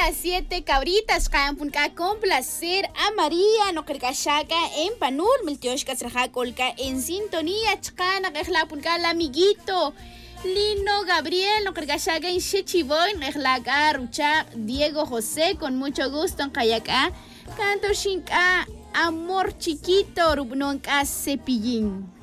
las 7 cabritas, punca con placer a María, no kerkashaka en Panul, miltioshka colca en sintonía, chcana, punca el amiguito. Lino Gabriel, no kerkashaka en Shechiboy, nejlaka, Rucha, Diego José, con mucho gusto en Kayaka, canto shinka, amor chiquito, rubnonka cepillín.